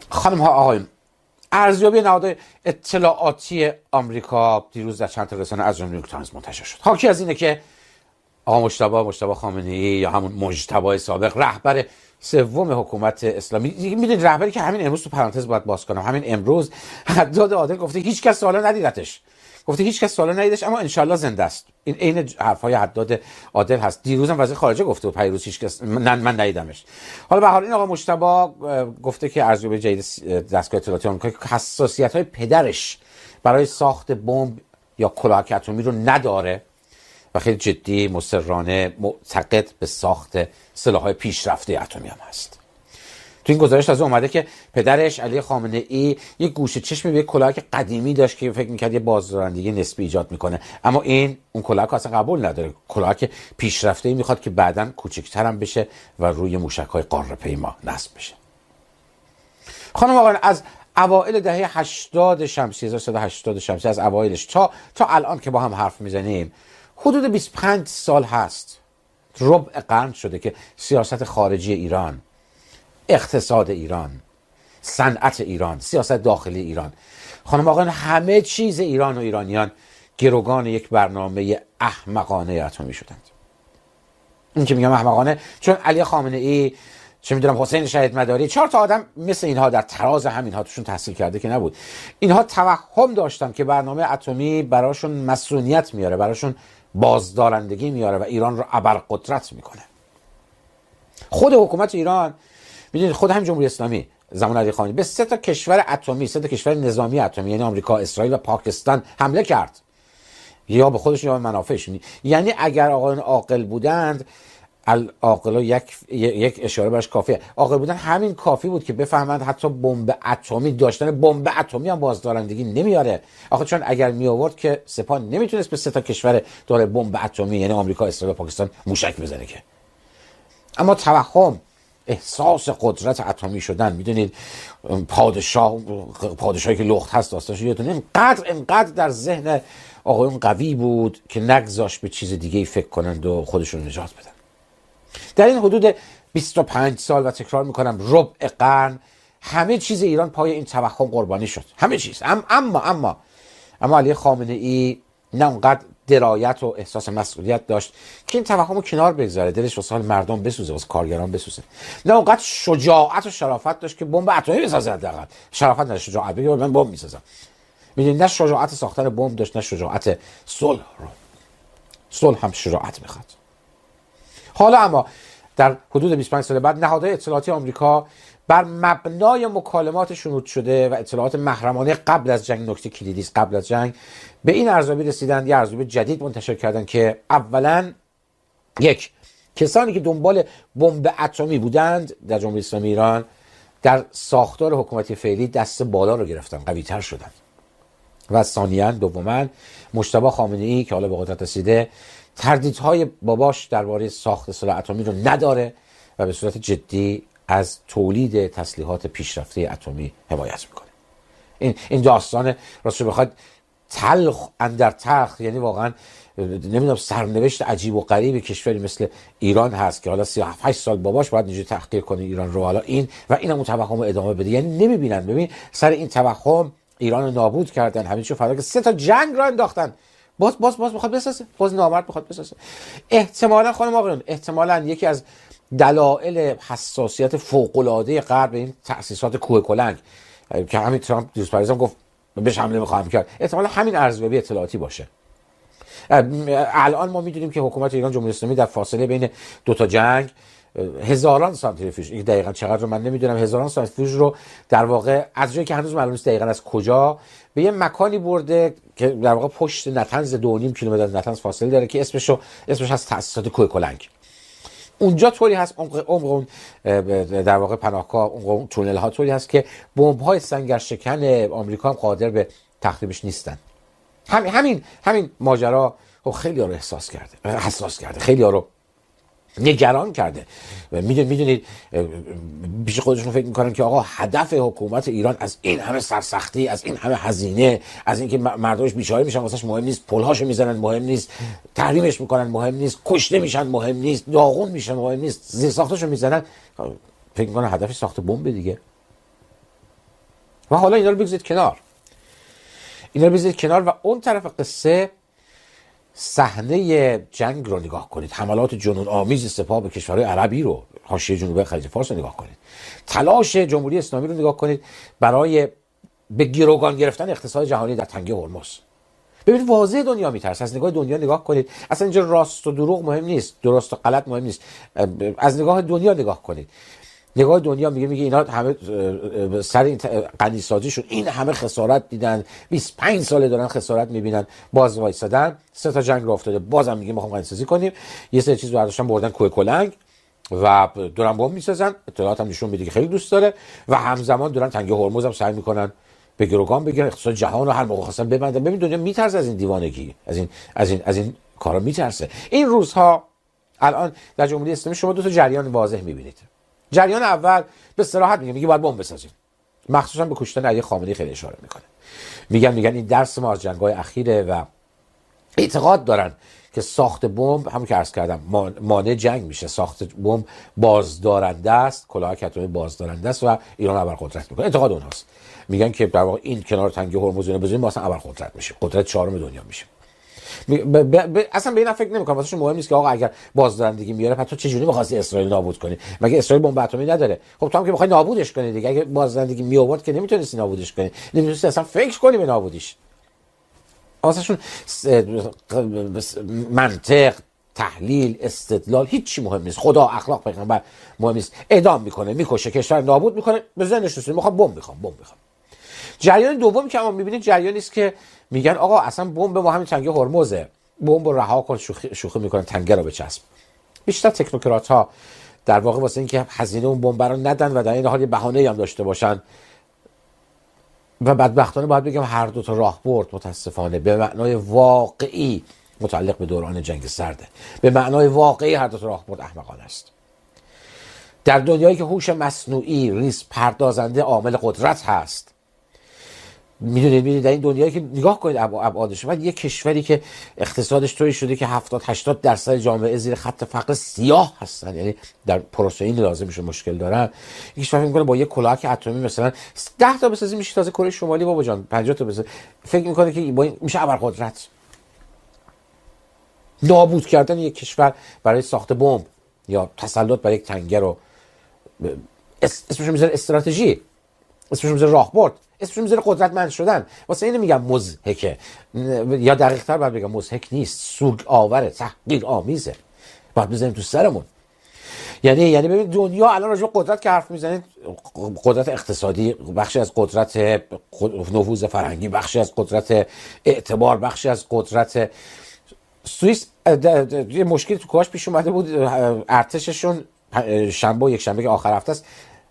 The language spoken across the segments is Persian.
خانم ها آقایون، ارزیابی نهادهای اطلاعاتی آمریکا دیروز در چند تا رسانه از جمله نیویورک تایمز منتشر شد. حاکی از اینه که آقا مجتبی خامنه‌ای یا همون مجتبی سابق رهبر سوم حکومت اسلامی، میدونید رهبری که همین امروز تو پرانتز باید باز کنم، همین امروز حداد عادل گفته هیچ کس سوالا ندیدتش، گفته هیچ کس سوالا ندیدش اما انشالله زنده است. این عین حرفای حداد عادل هست. دیروزم وزیر خارجه گفته و پیروز هیچ کس من ندیدمش. حالا به هر حال این آقا مجتبی گفته که ارزیابی جدید دستگاه اطلاعاتی آمریکا حساسیت‌های پدرش برای ساخت بمب یا کلاهک اتمی رو نداره و خیلی جدی مصرانه معتقد به ساخت سلاح‌های پیشرفته اتمی هم هست. تو این گزارش از اومده که پدرش علی خامنه‌ای یک گوشه چشمی به کلاهک قدیمی داشت که فکر می‌کرد یه بازدارندگی نسبی ایجاد میکنه، اما اون کلاهک اصلا قبول نداره. کلاهک پیشرفته‌ای میخواد که بعداً کوچکتر هم بشه و روی موشک‌های قاره پیما نصب بشه. خانم آقایان، از اوایل دهه 80 شمسی 1380 شمسی، از اوایلش تا الان که با هم حرف میزنیم حدود 25 سال هست، ربع قرن شده که سیاست خارجی ایران، اقتصاد ایران، صنعت ایران، سیاست داخلی ایران، خانم آقایان، همه چیز ایران و ایرانیان گروگان یک برنامه احمقانه اتمی شدند. این که میگم احمقانه چون علی خامنه‌ای، چه میدونم حسین شهید مداری، 4 تا آدم مثل اینها در تراز همینها توشون تحصیل کرده که نبود، اینها توهم داشتن که برنامه اتمی براشون مسئولیت میاره، براشون بازدارندگی میاره و ایران رو ابرقدرت میکنه. خود حکومت ایران، میدونید خود هم جمهوری اسلامی زمان علی خامنه‌ای به 3 تا کشور اتمی، 3 تا کشور نظامی اتمی یعنی آمریکا، اسرائیل و پاکستان حمله کرد، یا به خودش یا به منافعش. یعنی اگر آقایان عاقل بودند، العاقلا یک اشاره براش کافیه، عاقل بودن همین کافی بود که بفهمند حتی بمب اتمی، داشتن بمب اتمی هم بازدارندگی نمیاره. آخه چون اگر می آورد که سپاه نمیتونست به 3 تا کشور داره بمب اتمی یعنی آمریکا، اسرائیل و پاکستان موشک بزنه که. اما توهم، احساس قدرت اتمی شدن، میدونید پادشاهی که لخت هست داستانش یادتونه، اینقدر در ذهن آقایون قوی بود که نگذاشت به چیز دیگه فکر کنند و خودشون نجات بدن. در این حدود 25 سال و تکرار میکنم ربع قرن، همه چیز ایران پای این توهم قربانی شد، همه چیز. اما علی خامنه‌ای نه اونقدر درایت و احساس مسئولیت داشت که این توهم رو کنار بگذاره، دلش واسه حال مردم بسوزه، واسه کارگران بسوزه. نه اونقدر شجاعت و شرافت داشت که بمب اتمی بسازه. حداقل شرافت نداشت، شجاعت بگه من بمب میسازم. میدونید نه شجاعت ساختن بمب داشت، نه شجاعت صلح رو. صلح هم شجاعت میخواد. حالا اما در حدود 25 سال بعد نهادهای اطلاعاتی آمریکا بر مبنای مکالمات شنود شده و اطلاعات محرمانه قبل از جنگ، نکته کلیدی است، قبل از جنگ به این ارزیابی رسیدند، یه ارزیابی جدید منتشر کردند که اولا کسانی که دنبال بمب اتمی بودند در جمهوری اسلامی ایران در ساختار حکومتی فعلی دست بالا رو گرفتن، قوی‌تر شدند. و ثانیاً، دوماً، مجتبی خامنه‌ای که حالا به قدرت رسیده تردیدهای باباش درباره ساخت سلاح اتمی رو نداره و به صورت جدی از تولید تسلیحات پیشرفته اتمی حمایت میکنه. این داستان راستش بخواد تلخ اندر تلخ، یعنی واقعا نمیدونم سرنوشت عجیب و غریب کشوری مثل ایران هست که حالا 38 سال باباش باید اینجوری تحقیر کنه ایران رو، حالا اینم اون توهم ادامه بده. یعنی نمیبینن، ببین سر این توهم ایران رو نابود کردن، همین چیزو فدا که 3 تا جنگ را انداختن، باز میخواد بسازه، باز نامرد میخواد بسازه. احتمالاً خانم آقایون، احتمالاً یکی از دلایل حساسیت فوق‌العاده غرب این تأسیسات کوه کلنگ که همین ترامپ دیروز پریزم گفت بهش حمله میخواهم کرد، احتمالاً همین ارزیابی اطلاعاتی باشه. الان ما میدونیم که حکومت ایران، جمهوری اسلامی، در فاصله بین 2 تا جنگ هزاران سانتریفیوژ، این دقیقاً چقدر رو من نمیدونم، هزاران سانتریفیوژ رو در واقع از جایی که هنوز معلوم نیست دقیقاً از کجا به یه مکانی برده که در واقع پشت نطنز 2.5 کیلومتر از نطنز فاصله داره که اسمش از تأسیسات کوه کلنگ. اونجا طوری هست، عمق اون در واقع پناهگاه، اون تونل ها طوری هست که بمب های سنگر شکن آمریکا هم قادر به تخریبش نیستن. همین ماجرا خیلی ها رو حساس کرده، خیلی ها رو نگران کرده. میدونید بیش خودشون فکر میکنن که آقا هدف حکومت ایران از این همه سرسختی، از این همه هزینه، از اینکه مردمش بیچاره میشن واسش مهم نیست، پلهاشو میزنن مهم نیست، تحریمش میکنن مهم نیست، کشته میشن مهم نیست، داغون میشن مهم نیست، زیر ساختشو میزنن، فکر میکنن هدفش ساخت بمب دیگه. و حالا اینا رو بگذارید کنار و اون طرف قصه صحنه جنگ رو نگاه کنید. حملات جنون آمیز سپاه به کشورهای عربی رو، حاشیه جنوبی خلیج فارس رو نگاه کنید. تلاش جمهوری اسلامی رو نگاه کنید برای به گروگان گرفتن اقتصاد جهانی در تنگه هرمز. ببینید واضح دنیا میترسه. از نگاه دنیا نگاه کنید. اصلا اینجا راست و دروغ مهم نیست، درست و غلط مهم نیست. از نگاه دنیا نگاه کنید. نگاه دنیا میگه اینا همه سر این غنیسازیشون این همه خسارت دیدن، 25 ساله دارن خسارت میبینن، باز وایسادن، 3 تا جنگ رو افتاده، بازم میگه میخوام غنیسازی کنیم. یه سری چیز برداشتن بردن کوه کلنگ و دارن بمب میسازن. اطلاعات هم نشون میده که خیلی دوست داره و همزمان دارن تنگه هرمز هم سعی میکنن به گروگان بگیرن، اقتصاد جهان رو هر موقع خواستن ببندن. ببین دنیا میترسه از این دیوانگی، از این کارا میترسه. این روزها الان در جمهوری اسلامی شما دو تا جریان واضح میبینید. جریان اول به صراحت میگه باید بمب بسازیم، مخصوصا به کشتن علی خامنه‌ای خیلی اشاره میکنه. میگن این درس ما از جنگ‌های اخیره و اعتقاد دارن که ساخت بمب، همون که عرض کردم، مانع جنگ میشه. ساخت بمب بازدارنده است، کلاهک اتمی بازدارنده است و ایران ابرقدرت میکنه. اعتقاد اونهاست. میگن که در واقع این کنار تنگه هرمز رو بزنیم ما اصلا ابرقدرت میشه، قدرت چهارم دنیا میشه. اصلا به این فکر نمی‌کنم. واسهشون مهم نیست که آقا اگر بازدارندگی میاره پس تو چه جوری می‌خواستی اسرائیل نابود کنی؟ مگه اسرائیل بمب اتمی نداره؟ خب تو هم که می‌خوای نابودش کنی دیگه. اگه بازدارندگی میآورد که نمیتونستی نابودش کنی، نمیتونستی اصلا فکر کنی به نابودیش. واسهشون منطق، تحلیل، استدلال هیچی مهم نیست. خدا، اخلاق، پیغمبر مهم نیست. اعدام میکنه، میکشه، کشور نابود میکنه، به ذهنش رسید میخوام بمب میخوام. جریان دومی که ما میبینید جریانی است که میگن آقا اصلا بمب ما همین تنگه هرمزه، بمب رو رها کن، شوخی میکنن، تنگه رو بچسب. بیشتر تکنوکرات ها در واقع واسه اینکه هزینه اون بمب رو ندن و در این حال بهانه‌ای هم داشته باشن و بدبختانه باید بگم هر دو تا راه برد متاسفانه به معنای واقعی متعلق به دوران جنگ سرده. به معنای واقعی هر دو تا راه برد احمقانه است. در دنیایی که هوش مصنوعی ریز پردازنده عامل قدرت هست، میدونید در این دنیایی که نگاه کنید ابعادش، و یک کشوری که اقتصادش طوری شده که 70-80% جامعه زیر خط فقر سیاه هستن، یعنی در پروتئین لازمشون مشکل دارن، یک کشور میگه با یک کلاهک اتمی مثلا 10 تا بسازی میشه تازه کره شمالی بابا جان، 50 تا بسازی، فکر میکنه که با میشه ابرقدرت. نابود کردن یک کشور برای ساخت بمب یا تسلط بر یک تنگه رو اسمش میذاره استراتژی، اسمش میذاره راهبرد، اسمش میذاره قدرتمند شدن. واسه اینو میگم مضحکه، یا دقیق تر باید بگم مضحک نیست، سوگ آوره، تحقیر آمیزه، باید بزنیم تو سرمون. یعنی ببین دنیا الان راجع به قدرت که حرف میزنید، قدرت اقتصادی بخشی از قدرت نفوذ فرهنگی، بخشی از قدرت اعتبار، بخشی از قدرت سوئیس. یه مشکلی تو کاش پیش اومده بود، ارتششون یک شنبه که آخر هفته است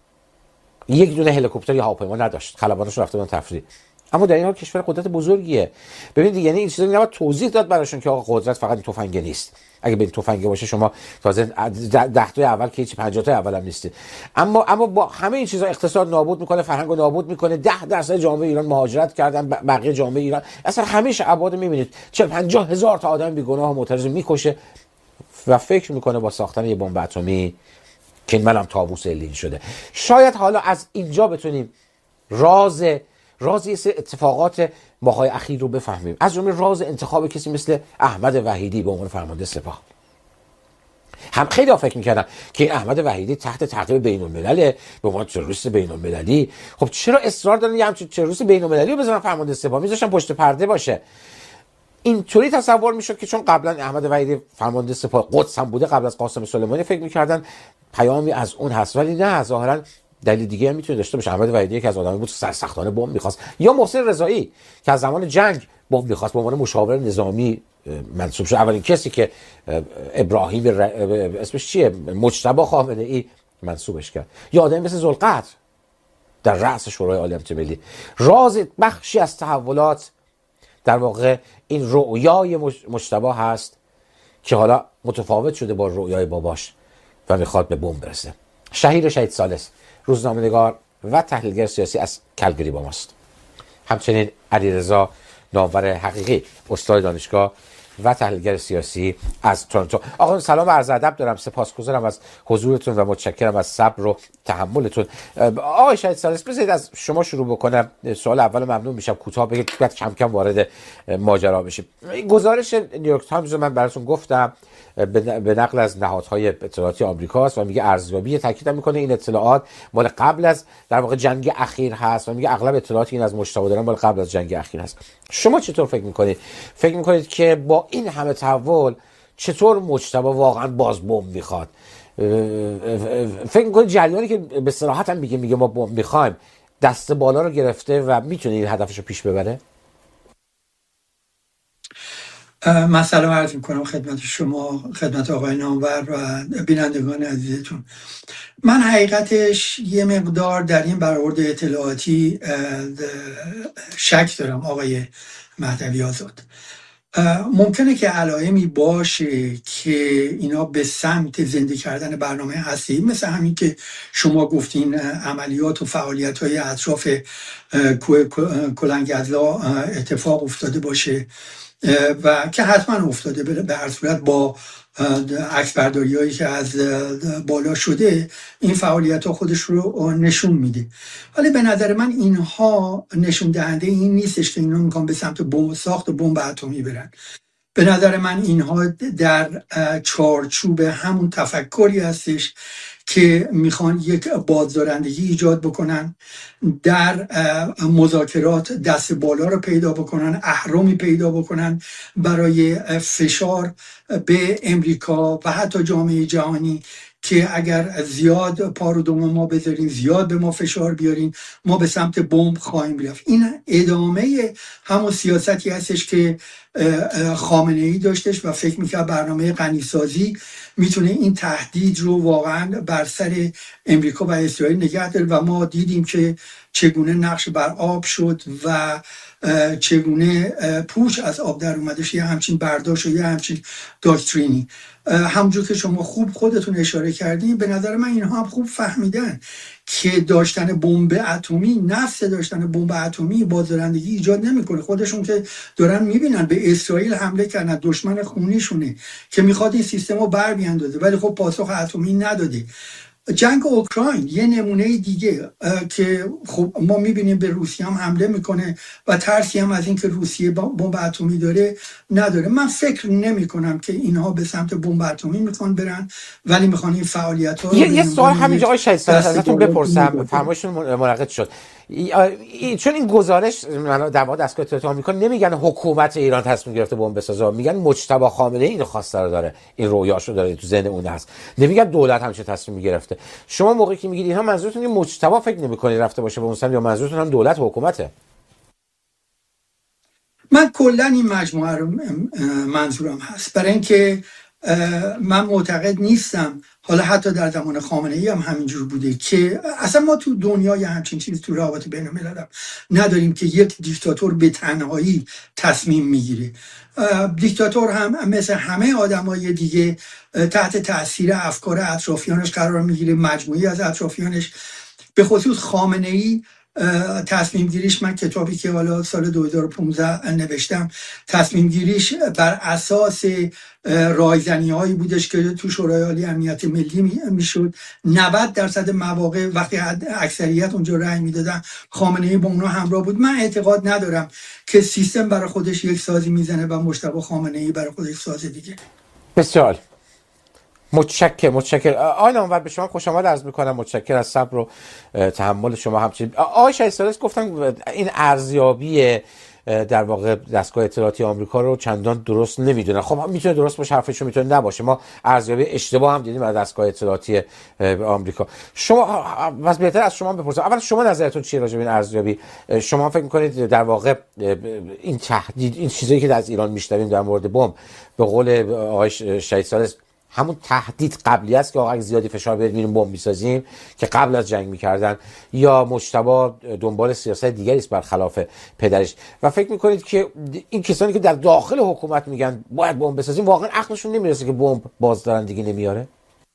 یک دونه هلیکوپتر یا هواپیما نداشت، خلباناشون رفته بودن تفریح. اما در این حال کشور قدرت بزرگیه. ببینید یعنی این چیزا نباید توضیح داد براشون که آقا قدرت فقط تفنگ نیست. اگه به تفنگ باشه شما تازه 10 تا اول که 50 تا اول هم نیستید. اما با همه این چیزا اقتصاد نابود میکنه، فرهنگ نابود میکنه، 10% جامعه ایران مهاجرت کردن، بقیه جامعه ایران اصلا همیشه ابعاد میبینید 40-50 هزار تا آدم بیگناه و معترض میکشه و فکر میکنه با ساختن یه بمب اتمی که منم طاووس الین شده. شاید حالا از اینجا بتونیم راز یه سری اتفاقات ماهای اخیر رو بفهمیم، از جمله راز انتخاب کسی مثل احمد وحیدی به عنوان فرمانده سپاه. هم خیلی فکر میکردن که این احمد وحیدی تحت تعقیب بین‌الملل به عنوان تروریست بین‌المللی، خب چرا اصرار دارن یه همچین تروریست بین‌المللی رو بذارن فرمانده سپاه؟ میذاشتن پشت پرده باشه. اینطوری تصور میشد که چون قبلا احمد وحیدی فرمانده سپاه قدس هم بوده قبل از قاسم سلیمانی، فکر میکردن پیامی از اون هست، ولی نه، ظاهرا دلیل دیگه هم میتونه داشته باشه. احمد وحیدی که از آدمی بود سرسختانه بمب میخواست، یا محسن رضایی که از زمان جنگ بمب میخواست، به عنوان مشاور نظامی منصوب شد. اولین کسی که ابراهیم اسمش چیه، مجتبی خامنه ای منصوبش کرد، یا آدمی مثل ذوالقدر در رأس شورای عالی امنیت ملی. راز بخشی از تحولات در واقع این رؤیای مجتبی هست که حالا متفاوت شده با رؤیای باباش و میخواد به بمب برسه. شهید ثالث، روزنامه‌نگار و تحلیلگر سیاسی از کلگری با ماست. همچنین علیرضا ناور حقیقی، استاد دانشگاه و تحلیلگر سیاسی از تورنتو. آقا سلام و عرض ادب دارم، سپاسگزارم از حضورتون و متشکرم از صبر و تحملتون. آقای شهید سالس، بذارید از شما شروع بکنم. سوال اول ممنون میشم کوتاه بگید، بعد کم کم وارد ماجرا بشیم. گزارش نیویورک تایمز رو من براتون گفتم، به نقل از نهادهای اطلاعاتی آمریکاست و میگه ارزیابی، تاکید میکنه این اطلاعات مال قبل از در واقع جنگ اخیر هست و میگه اغلب اطلاعاتی این از مجتبی دارن مال قبل از جنگ اخیر هست. شما چطور فکر میکنید؟ فکر میکنید که با این همه تحول چطور مجتبی واقعا باز بمب میخواد؟ فکر میکنید جریانی که به صراحت هم میگه ما بمب میخوایم دست بالا رو گرفته و میتونه این هدفش رو پیش ببره؟ من سلام عرض میکنم خدمت شما، خدمت آقای نامور و بینندگان عزیزتون. من حقیقتش یه مقدار در این برآورد اطلاعاتی شک دارم آقای مهدوی آزاد. ممکنه که علائمی باشه که اینا به سمت زنده کردن برنامه هستی، مثل همین که شما گفتین عملیات و فعالیت‌های اطراف کلنگدلا اتفاق افتاده باشه و که حتما افتاده، به هر صورت با عکس برداری هایی که از بالا شده این فعالیت ها خودش رو نشون میده. ولی به نظر من اینها نشون دهنده این نیستش که اینا میخوان به سمت بمب ساخت و بمب اتمی برن. به نظر من اینها در چارچوب همون تفکری هستش که میخوان یک بازدارندگی ایجاد بکنن، در مذاکرات دست بالا رو پیدا بکنن، اهرامی پیدا بکنن برای فشار به امریکا و حتی جامعه جهانی که اگر زیاد پارو دم ما بذارین، زیاد به ما فشار بیارین، ما به سمت بمب خواهیم رفت. این ادامه همون سیاستی هستش که خامنه ای داشتش و فکر میکرد برنامه غنیسازی میتونه این تهدید رو واقعا بر سر امریکا و اسرائیل نگه داره و ما دیدیم که چگونه نقش بر آب شد و چگونه پوچ از آب در اومدش، یه همچین برداشت و یه همچین داکترینی. همونجور که شما خوب خودتون اشاره کردین، به نظر من اینها هم خوب فهمیدن که داشتن بمب اتمی، نفس داشتن بمب اتمی بازدارندگی ایجاد نمیکنه. خودشون که دارن میبینن به اسرائیل حمله کردن، دشمن خونیشونه که میخواد این سیستم رو بر بیاندازه، ولی خب پاسخ اتمی نداده. جنگ اوکراین یه نمونه دیگه که خب ما میبینیم به روسیه هم حمله میکنه و ترسی هم از این که روسیه بمب اتمی داره نداره. من فکر نمی کنم که اینها به سمت بمب اتمی میخوان برن، ولی میخوان این فعالیت ها رو یه سوال همینجا آقای شهید سالس ازتون بپرسم، فرمایشتون منعقد شد. چون این گزارش در واقع دستگاه اطلاعاتی آمریکا نمیگن حکومت ایران تصمیم گرفته بمب بسازه، میگن مجتبی خامنه ای اینو خواسته رو داره، این رویاشو داره، تو ذهن اون هست، نمیگن دولت همچین تصمیم گرفته. شما موقعی که میگید اینها، منظورتون این مجتبی فکر نمی‌کنید رفته باشه به اون سمت، یا منظورتون هم دولت و حکومته؟ من کلا این مجموعه رو منظورم هست، برای اینکه من معتقد نیستم، حالا حتی در زمان خامنه ای هم همینجور بوده، که اصلا ما تو دنیای همچین چیزی تو روابط بین الملل نداریم که یک دیکتاتور به تنهایی تصمیم میگیره. دیکتاتور هم مثل همه آدمای دیگه تحت تاثیر افکار اطرافیانش قرار میگیره، مجموعی از اطرافیانش. به خصوص خامنه ای تصمیم گیریش، من کتابی که حالا سال 2015 نوشتم، تصمیم گیریش بر اساس رایزنی هایی بودش که تو شورای عالی امنیت ملی میشد. 90% مواقع وقتی اکثریت اونجا رأی میدادن، خامنه ای با اونا همراه بود. من اعتقاد ندارم که سیستم برای خودش یک سازی میزنه و مجتبی خامنه ای برای خودش ساز دیگه. بسیار متشکر. آقای نامور، به شما خوش آمد عرض میکنم. متشکر از صبر و تحمل شما. همچنین آقای شهید سالس گفتن این ارزیابی در واقع دستگاه اطلاعاتی آمریکا رو چندان درست نمیدونن. خب میتونه درست باشه، حرفشون میتونه نباشه. ما ارزیابی اشتباه هم دیدیم از دستگاه اطلاعاتی آمریکا. شما واسه بهتر از شما بپرسم، اول شما نظرتون چیه راجع به این ارزیابی؟ شما فکر میکنید در واقع این تهدید، این چیزایی که از ایران میشنویم در مورد بمب، به قول آقای شهید سالس همون تهدید قبلی است که آقا زیادی فشار بیارید میریم بمب میسازیم که قبل از جنگ میکردن، یا مجتبی دنبال سیاست دیگری است برخلاف پدرش؟ و فکر میکنید که این کسانی که در داخل حکومت میگن باید بمب بسازیم، واقعا عقلشون نمیرسه که بمب بازدارندگی نمیاره؟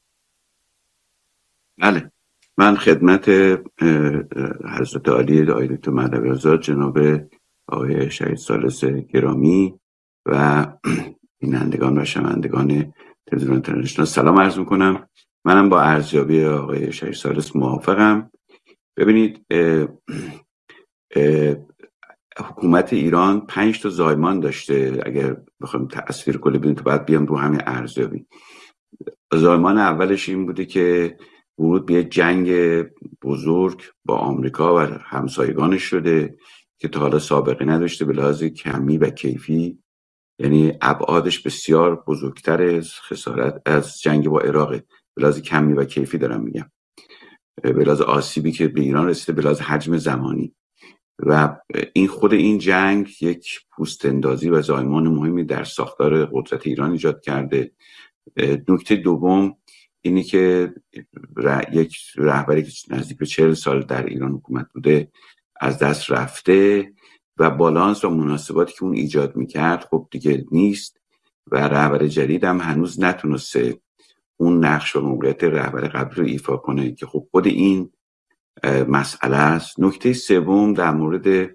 بله، من خدمت حضرت عالی آقای دکتر مهدوی آزاد، جناب آقای شهید سالس گرامی و بینندگان و شنوندگان تلویزیون اینترنشنال سلام عرض میکنم. منم با ارزیابی آقای شهید ثالث موافقم. ببینید حکومت ایران 5 تا زایمان داشته. اگر بخوایم تصویر کلی ببینید تو بعد بیام رو همین ارزیابی. زایمان اولش این بوده که ورود به جنگ بزرگ با آمریکا و همسایگانش شده که تا حالا سابقه نداشته به لحاظ کمی و کیفی، یعنی ابعادش بسیار بزرگتر از خسارت از جنگ با عراقه. به لحاظ کمی و کیفی دارم میگم، به لحاظ آسیبی که به ایران رسیده، به لحاظ حجم زمانی و این خود این جنگ یک پوست اندازی و زایمان مهمی در ساختار قدرت ایران ایجاد کرده. نکته دوم اینی که یک رهبری که نزدیک به 40 سال در ایران حکومت بوده از دست رفته و بالانس و مناسباتی که اون ایجاد میکرد خب دیگه نیست و رهبر جدید هم هنوز نتونسته اون نقش و موقعیت رهبر قبل رو ایفا کنه که خب خود این مسئله است. نکته سوم در مورد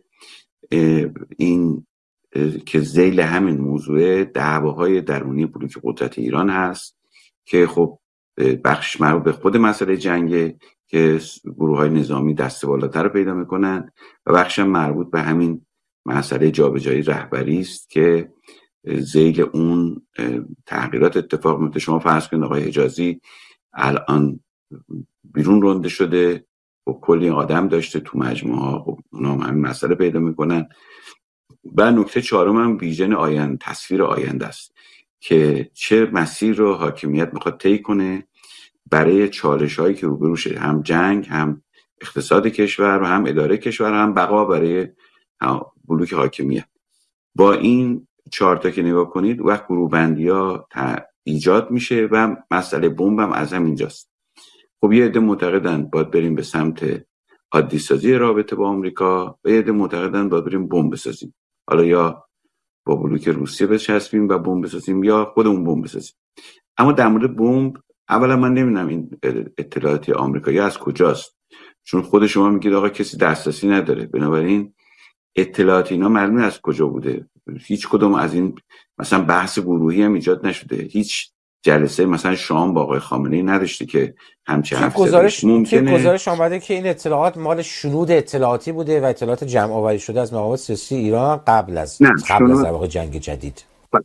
این که ذیل همین موضوع دعواهای درونی بلوک قدرت ایران هست که خب بخش مربوط به خود مسئله جنگه که گروه‌های نظامی دست بالاتر رو پیدا میکنن و بخش مربوط به همین مسئله جابجایی رهبری است که ذیل اون تغییرات اتفاق میفته. شما فرض کنید آقای حجازی الان بیرون رونده شده و کلی آدم داشته تو مجموعه ها، خب اونا هم همین مسئله پیدا میکنن. و نکته چهارم هم ویژن آینده، تصویر آینده است که چه مسیر رو حاکمیت میخواد طی کنه برای چالش هایی که روبروشه، هم جنگ، هم اقتصاد کشور و هم اداره کشور، هم بقا برای بلوک حاکمیت. با این 4 تا که نگاه کنید وقت گروه‌بندی ها ایجاد میشه و مسئله بمب هم از همینجاست. خب یه عده معتقدن باید بریم به سمت عادی سازی رابطه با آمریکا و یه عده معتقدن باید بریم بمب بسازیم، حالا یا با بلوک روسیه بچسبیم و بمب بسازیم یا خودمون بمب بسازیم. اما در مورد بمب اولا من نمیدونم این اطلاعاتی آمریکایی از کجاست، چون خود شما میگید آقا کسی دسترسی نداره، بنابراین اطلاعات اینا معلومه از کجا بوده. هیچ کدوم از این مثلا بحث گروهی هم ایجاد نشده، هیچ جلسه مثلا شام با آقای خامنه‌ای نداشته که همچه حرف ممکنه گزارش آمده که این اطلاعات مال شنود اطلاعاتی بوده و اطلاعات جمع آوری شده از مقامات سیاسی ایران قبل از واقع جنگ جدید.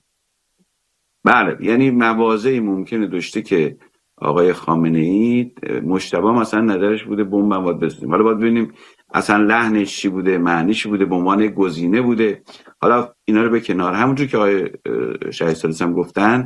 بله، یعنی مواضعی ممکنه داشته که آقای خامنه‌ای مجتبی مثلا نظرش بوده بمب باید بزنیم، حالا باید ببینیم اصلا لحنش چی بوده، معنیش بوده، به عنوان گزینه بوده. حالا اینا رو به کنار، همونجور که آقای شهید ثالث هم گفتن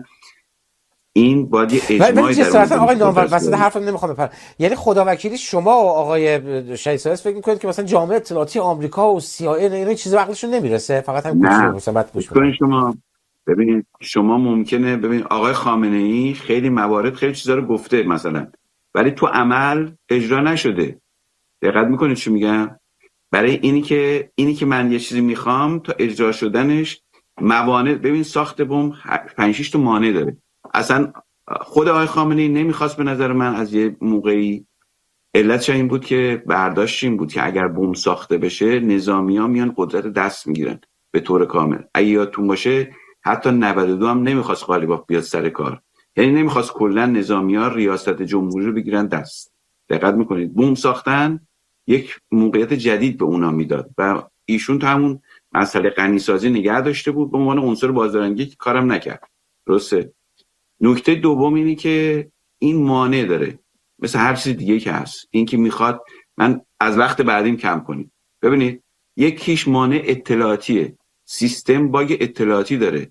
این باید یه اجماعی در آقای نامور وسط حرفم نمیخوام بپرم، یعنی خداوکیلی شما و آقای شهید ثالث فکر میکنید که مثلا جامعه اطلاعاتی آمریکا و CIA اینا چیزی عقلشون نمیرسه، فقط هم گوش میکنن؟ شما ببینید، شما ممکنه ببینید آقای خامنه‌ای خیلی موارد خیلی چیزا رو گفته مثلا، ولی تو عمل اجرا نشده. دقت میکنید چی میگم؟ برای اینی که من یه چیزی میخوام تا اجرا شدنش موانع، ببین ساخت بمب 5-6 تا مانع داره. اصلا خود آقای خامنه‌ای نمیخواست به نظر من از یه موقعی، علتش این بود که برداشت این بود که اگر بمب ساخته بشه نظامی‌ها میان قدرت دست میگیرن به طور کامل. اگه یادتون باشه حتی 92 هم نمیخواست قالیباف بیاد سر کار، یعنی نمیخواست کلا نظامی‌ها ریاست جمهوری رو بگیرن دست. دقت میکنید بمب ساختن یک موقعیت جدید به اونا میداد و ایشون تو همون مسئله غنیسازی نگه داشته بود به عنوان عنصر بازدارنگی که کارم نکرد. درسته. نکته دوم اینی که این مانع داره مثل هر چیز دیگه که هست، این که میخواد من از وقت بعدیم کم کنیم. ببینید یکیش مانع اطلاعاتیه، سیستم باگ اطلاعاتی داره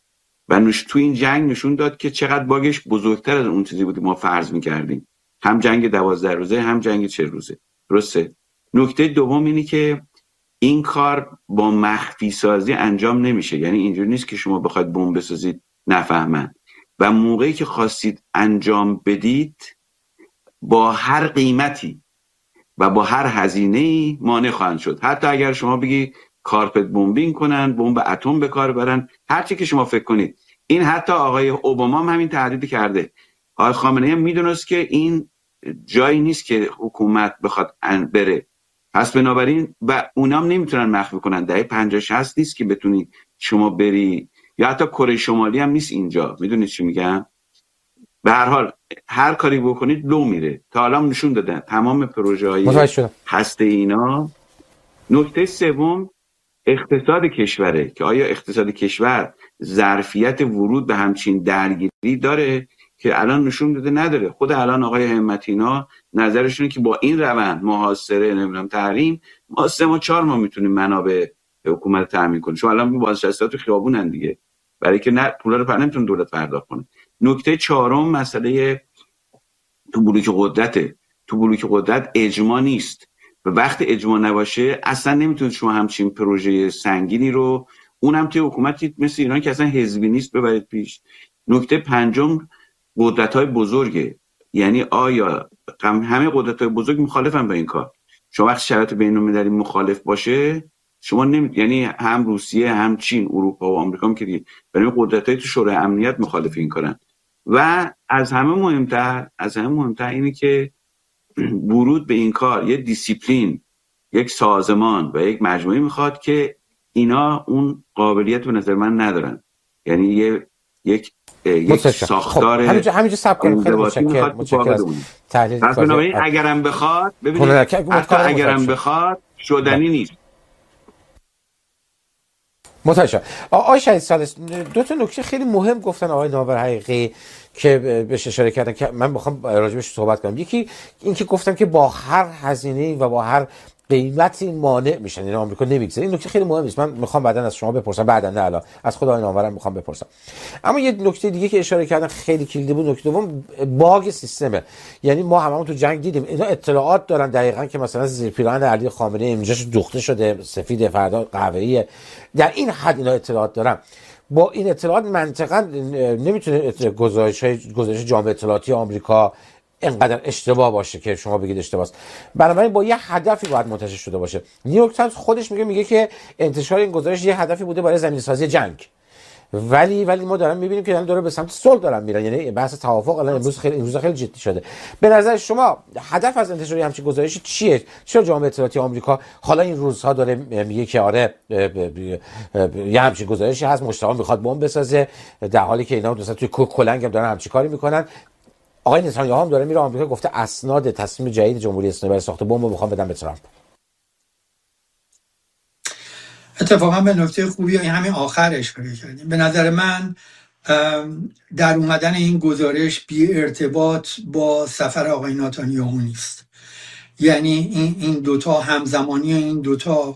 و تو این جنگ نشون داد که چقدر باگش بزرگتر از اون چیزی بود ما فرض میکردیم، هم جنگ 12 روزه هم جنگ 40 روزه. درسته. نکته دوم اینی که این کار با مخفی سازی انجام نمیشه، یعنی اینجوری نیست که شما بخواید بمب بسازید نفهمن و موقعی که خواستید انجام بدید با هر قیمتی و با هر هزینه‌ای مانع خواهند شد. حتی اگر شما بگی کارپت بمبینگ کنن، بمب اتم به کار برن، هر چی که شما فکر کنید. این حتی آقای اوباما هم همین تهدید کرده. آقای خامنه‌ای هم میدونست که این جایی نیست که حکومت بخواد بره، پس بنابراین و اونام نمیتونن مخفی کنن. دهه 50-60 نیست که بتونی شما بری یا حتی کره شمالی هم نیست اینجا. میدونید چی میگم؟ به هر حال هر کاری بکنید لو میره. تا الان نشون دادن تمام پروژه های هسته اینا. نکته سوم اقتصاد کشوره که آیا اقتصاد کشور ظرفیت ورود به همچین درگیری داره که الان نشون داده نداره. خود الان آقای همتینا نظرشونه که با این روند محاصره نمیدونم تحریم ما 3 ماه 4 ماه میتونیم منابع حکومت تامین کنیم، چون الان بازنشسته‌ها تو خیابونن دیگه، برای که نه پولا رو نمیتونه دولت پرداخت کنه. نکته چهارم مسئله تو بلوک قدرته. تو بلوک قدرت اجماع نیست و وقتی اجماع نباشه اصلا نمیتونید شما همچین پروژه سنگینی رو، اونم توی حکومتی مثل ایران که اصلا حزبی نیست، ببرید پیش. نکته پنجم قدرت‌های بزرگه. یعنی آیا همه قدرت‌های بزرگ مخالفن با این کار؟ شما وقتی شرایط بین‌المللی مخالف باشه شما یعنی هم روسیه هم چین اروپا و آمریکا هم که دیگه، برای قدرت‌های تو شورای امنیت مخالف این کارن. و از همه مهمتر اینه که ورود به این کار یه دیسیپلین، یک سازمان و یک مجموعه میخواد که اینا اون قابلیت به نظر من ندارن. یعنی یک ساختار همینجا سب کنیم. خیلی متشکرم از تحلیل کاری. اگرم بخواد ببینید اگرم بخواد شدنی نیست. متشکرم. آقای شهید سالس دو تا نکته خیلی مهم گفتن آقای ناور حقیقی که بهش اشاره کردن که من میخوام راجبش صحبت کنم. یکی این که گفتم که با هر هزینه و با هر قیمتی مانع میشن، یعنی آمریکا نمیگذاره. این نکته خیلی مهمه است. من میخوام بعداً از شما بپرسم، بعداً نه الان از خود آقای ناورم میخوام بپرسم. اما یه نکته دیگه که اشاره کردن خیلی کلیدی بود، نکته دوم باگ سیستمه. یعنی ما هممون تو جنگ دیدیم اینا اطلاعات دارن دقیقاً که مثلا زیر پیراهن علی خامنه ای اینجاش دوخته شده، سفید فردا قهوه‌ایه، در این حد اینا اطلاعات دارن. با این اطلاعات منطقاً نمیتونه گزارش جامعه اطلاعاتی آمریکا اینقدر اشتباه باشه که شما بگید اشتباه است. بنابراین با یه هدفی باید منتشر شده باشه. نیویورک تایمز خودش میگه که انتشار این گزارش یه هدفی بوده برای زمینه‌سازی جنگ. ولی ما داریم میبینیم که داره به سمت صلح دارن میرن. یعنی بحث توافق الان امروز خیلی جدی شده. به نظر شما هدف از انتشار همچین گزارشی چیه؟ چرا جامعه اطلاعاتی آمریکا حالا این روزها داره میگه که آره یه همچین گزارشی هست، مشتاق میخواد بمب بسازه، در حالی که اینا مثلا توی کلنگ هم دارن همچین کاری میکنن. آقای نتانیاهو هم داره میره آمریکا، گفته اسناد تصمیم جدید جمهوری اسلامی برای ساخت بمب رو میخوام بدم به ترامپ. اتفاقا به نکته خوبی همین آخرش اشاره کردیم. به نظر من در اومدن این گزارش بی ارتباط با سفر آقای نتانیاهو نیست. یعنی این دوتا همزمانی، این دوتا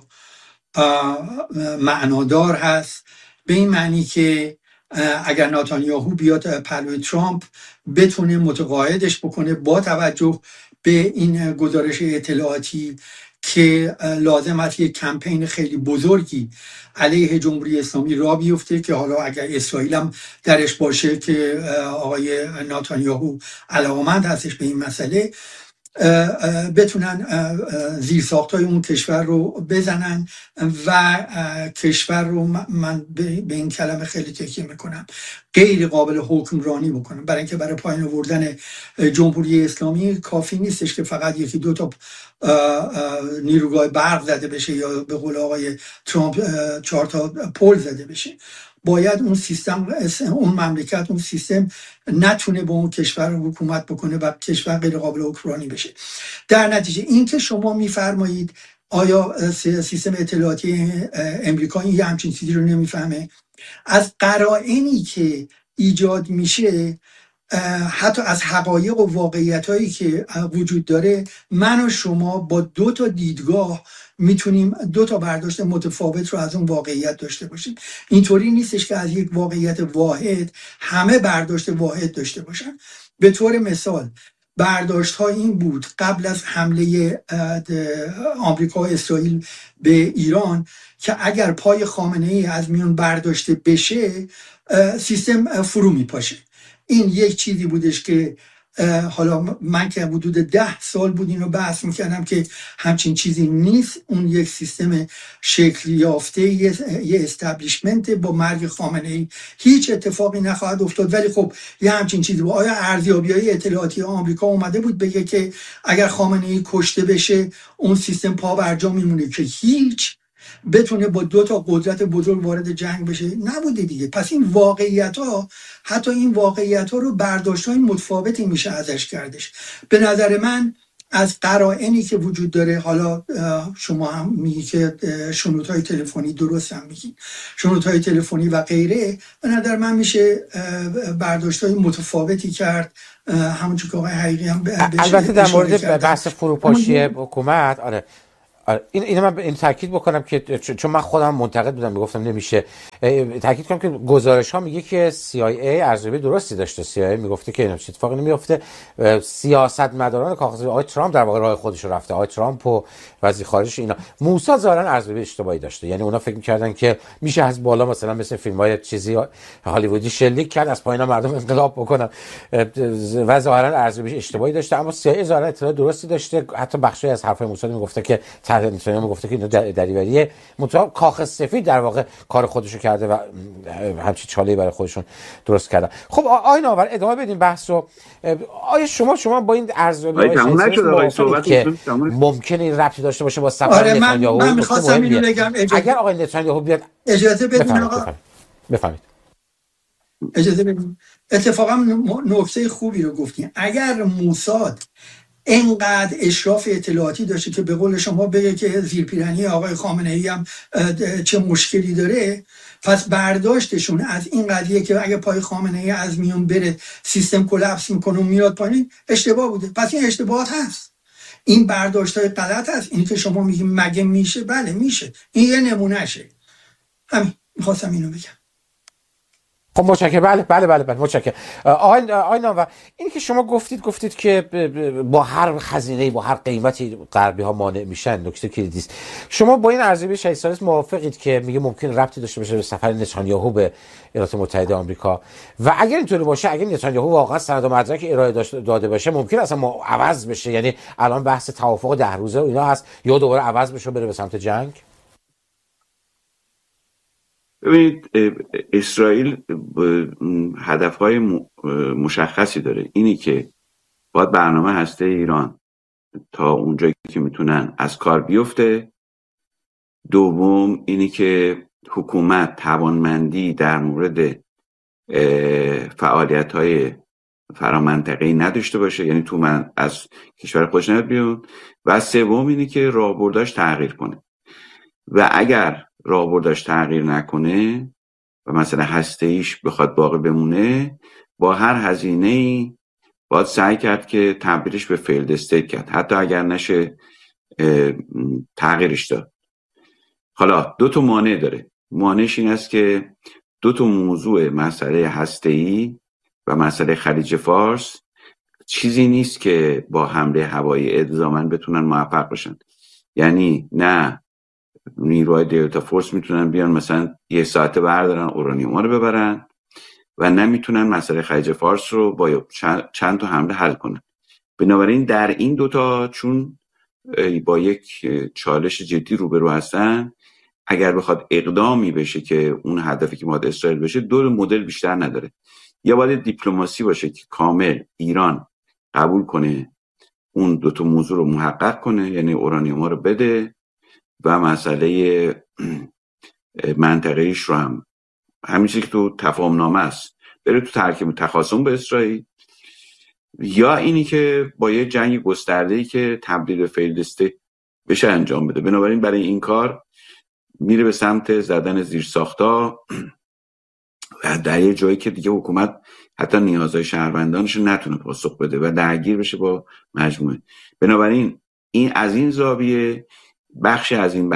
معنادار هست، به این معنی که اگر نتانیاهو بیاد پلوی ترامپ بتونه متقاعدش بکنه با توجه به این گزارش اطلاعاتی که لازم است یک کمپین خیلی بزرگی علیه جمهوری اسلامی را بیفته که حالا اگر اسرائیل هم درش باشه که آقای نتانیاهو علاقمند هستش به این مسئله، بتونن زیرساختای اون کشور رو بزنن و کشور رو من به این کلمه خیلی تکیه میکنم غیر قابل حکمرانی بکنم. برای اینکه برای پایین آوردن جمهوری اسلامی کافی نیستش که فقط یکی دو تا نیروگاه برق زده بشه یا به قول آقای ترامپ 4 تا پل زده بشه. باید اون سیستم، اون مملکت، اون سیستم نتونه با اون کشور حکومت بکنه و کشور غیر قابل حکمرانی بشه. در نتیجه این که شما میفرمایید آیا سیستم اطلاعاتی امریکایی یه همچین چیزی رو نمیفهمه، از قرائنی که ایجاد میشه، حتی از حقایق و واقعیتایی که وجود داره، من و شما با 2 تا دیدگاه میتونیم 2 تا برداشت متفاوت رو از اون واقعیت داشته باشیم. اینطوری نیستش که از یک واقعیت واحد همه برداشت واحد داشته باشن. به طور مثال برداشت ها این بود قبل از حمله آمریکا و اسرائیل به ایران که اگر پای خامنه ای از میون برداشته بشه سیستم فرو میپاشه. این یک چیزی بودش که حالا من که حدود 10 سال بود اینو بحث میکردم که همچین چیزی نیست. اون یک سیستم شکل یافته، یه استبلیشمنت. با مرگ خامنه ای هیچ اتفاقی نخواهد افتاد. ولی خب یه همچین چیزی بود. آیا ارزیابی‌های اطلاعاتی آمریکا اومده بود بگه که اگر خامنه ای کشته بشه اون سیستم پا برجا میمونه؟ که هیچ بتونه با 2 تا قدرت بزرگ وارد جنگ بشه، نبوده دیگه. پس این واقعیت ها، حتی این واقعیت ها رو برداشت های متفاوتی میشه ازش کردش. به نظر من از قرائنی که وجود داره، حالا شما هم میگی که شنودهای تلفنی، درست هم میگی، شنودهای تلفنی و غیره، به نظر من میشه برداشت های متفاوتی کرد، همونجور که آقای حقیقی هم البته در مورد بحث فروپاشی حکومت، آره اینو من این تاکید بکنم که چون من خودم منتقد بودم، میگفتم نمیشه، تاکید کنم که گزارش ها میگه که CIA ارزیابی درستی داشته. CIA میگفته که این اتفاقی نمیفته. سیاستمداران کاغذی آقای ترامپ در واقع راه خودش رو رفته، آقای ترامپ و وزیر خارجش اینا، موساد ظاهرا ارزیابی اشتباهی داشته. یعنی اونا فکر می‌کردن که میشه از بالا مثلا مثل فیلم‌های چیزی هالیوودی شلیک کرد، از پایین مردم انقلاب بکنن، و ظاهرا ارزیابی اشتباهی داشته. اما CIA ظاهرا اطلاع درستی داشته. حتی بخشی از حرفای موساد میگفته که نتانیاهو میگفته که اینو دریوریه، منتها کاخ سفید در واقع کار خودشو کرده و همچین چاله‌ای برای خودشون درست کردن. خب آقای ناور ادامه بدیم بحث رو. آیا شما با این ارزیابی‌های که ممکنه این ربطی داشته باشه با سفر نتانیاهو؟ من می‌خواستم اینو بگم، اگر آقای نتانیاهو بیاد، اجازه بدین آقا، بفهمید. اجازه بدین. اتفاقا نکته خوبی رو گفتین. اگر موساد اینقدر اشراف اطلاعاتی داشته که به قول شما بگه که زیرپیرنی آقای خامنه‌ای هم چه مشکلی داره، پس برداشتشون از این قضیه که اگه پای خامنه‌ای از میون بره سیستم کلاپس میکنه و میاد پایین، اشتباه بوده. پس این اشتباهات هست، این برداشت‌های غلط هست. این که شما میگی مگه میشه، بله میشه، این یه نمونهشه. همین میخواستم اینو بگم. خب متشکرم. بله متشکرم. آقای ناور، این که شما گفتید که با هر خزینه‌ای، با هر قیمتی غربی ها مانع میشن، نکته کلیدی است. شما با این ارزیابی شهید ثالث موافقید که میگه ممکن ربطی داشته باشه به سفر نتانیاهو به ایالات متحده آمریکا؟ و اگر اینطوری باشه، اگر نتانیاهو واقعا سند و مدرک ارائه داده باشه، ممکن اصلا عوض بشه؟ یعنی الان بحث توافق 10 روزه و اینا هست، یا دوباره عوض بشه بره به سمت جنگ؟ ببینید، اسرائیل هدفهای مشخصی داره. اینی که باید برنامه هسته ایران تا اونجایی که میتونن از کار بیفته. دوم اینی که حکومت توانمندی در مورد فعالیت‌های فرامنطقه‌ای نداشته باشه، یعنی از کشور خودش نیاد بیرون. و سوم اینی که راهبرداش تغییر کنه. و اگر راهبرداش تغییر نکنه و مثلا هسته‌ایش بخواد باقی بمونه، با هر هزینه‌ای باید سعی کرد که تبدیلش به فیلد استیت کرد، حتی اگر نشه تغییرش داد. حالا 2 تا مانع داره. مانعش این است که 2 تا موضوع، مسئله هسته‌ای و مسئله خلیج فارس، چیزی نیست که با حمله هوایی الزاماً بتونن موفق باشن. یعنی نه نیروهای دلتا فورس میتونن بیان مثلا 1 ساعته بردارن اورانیوم رو ببرن، و نمیتونن مسئله خلیج فارس رو با چند تا حمله حل کنن. بنابراین در این 2 تا چون با یک چالش جدی روبرو هستن، اگر بخواد اقدامی بشه که اون هدفی که باید اسرائیل بشه، 2 مدل بیشتر نداره. یا باید دیپلماسی باشه که کامل ایران قبول کنه اون 2 تا موضوع رو محقق کنه، یعنی اورانیوم رو بده و مسئله منطقه‌ایش رو هم همین چیزی که تو تفاهم نامه است بره تو ترکیب تخاصم به اسرائیل. یا اینی که با یه جنگ گسترده‌ای که تبدیل به فیلد استیت بشه انجام بده. بنابراین برای این کار میره به سمت زدن زیرساخت‌ها و در یه جایی که دیگه حکومت حتی نیازهای شهروندانش نتونه پاسخ بده و درگیر بشه با مجموعه. بنابراین این از این زاویه بخشی از این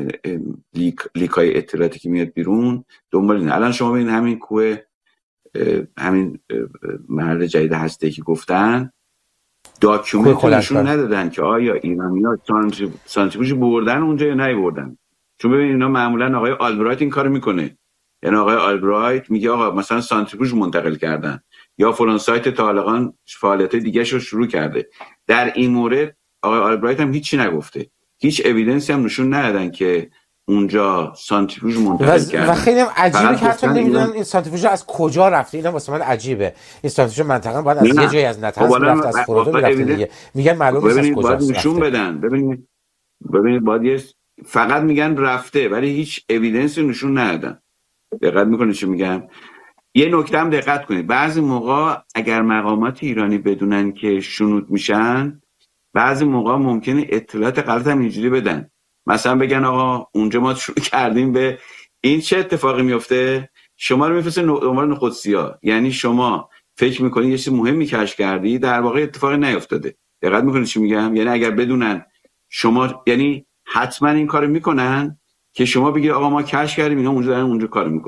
لیکای اطلاعاتی که میاد بیرون دنبال اینه. الان شما ببین همین کوه، همین مرحله جدید هسته‌ای که گفتن، داکیومنت نشون ندادن که آیا ایرانی‌ها سانتریفیوژ بردن اونجا یا نبردن. چون ببین اینا معمولا آقای آلبرایت این کارو میکنه. یعنی آقای آلبرایت میگه آقا مثلا سانتریفیوژ منتقل کردن یا فلان سایت طالقان فعالیت دیگه رو شروع کرده. در این مورد آقای آلبرایت هم هیچی نگفته، هیچ اوییدنسی هم نشون ندادن که اونجا سانتریفیوژ منتقل کردن. و خیلی هم عجیبه که حتی نمیدونن این سانتریفیوژ از کجا رفته. اینا واسه من عجیبه. این سانتریفیوژ منطقه باید از یه جای از نتنز رفته، از فرودو رفته دیگه. میگن معلومه از کجاست. نشون بدن. ببینید باید یه فقط میگن رفته ولی هیچ اویدنسی نشون ندادن. دقت میکنید چی میگم؟ یه نکته هم دقت کنید، بعضی موقع اگر مقامات ایرانی بدونن که شنود میشن، بعضی موقع ممکنه اطلاعات غلط هم اینجوری بدن، مثلا بگن آقا اونجا ما شروع کردیم به این، چه اتفاقی میفته؟ شما رو میفرسته دنبال نخودسیا، یعنی شما فکر میکنید یه چیز مهمی کشف کردی، در واقع اتفاقی نیفتاده. دقت میکنید چی میگم؟ یعنی اگر بدونن شما، یعنی حتما این کارو میکنن که شما بگید آقا ما کشف کردیم اینا اونجا دارن اونجا کار میکنن.